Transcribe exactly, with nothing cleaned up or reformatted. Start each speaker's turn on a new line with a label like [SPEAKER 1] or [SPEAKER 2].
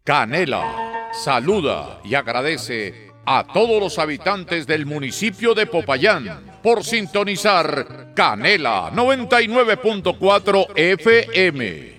[SPEAKER 1] Canela saluda y agradece a todos los habitantes del municipio de Popayán por sintonizar Canela noventa y nueve punto cuatro F M.